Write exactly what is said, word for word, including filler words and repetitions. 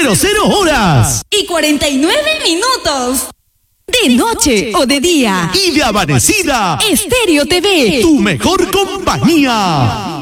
cero horas. Y cuarenta y nueve minutos. De noche o de día. Y de amanecida. Estéreo T V. Tu mejor compañía.